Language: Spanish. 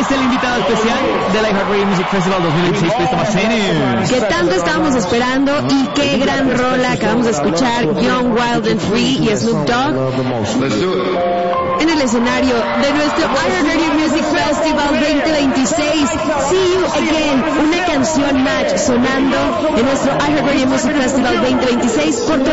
es el invitado especial del iHeartRadio Music Festival 2026. Que tanto estábamos esperando y qué gran rola acabamos de escuchar. Young, Wild and Free y Snoop Dogg en el escenario de nuestro iHeartRadio Music Festival 2026. See You Again, una canción match sonando en nuestro iHeartRadio Music Festival 2026 por tu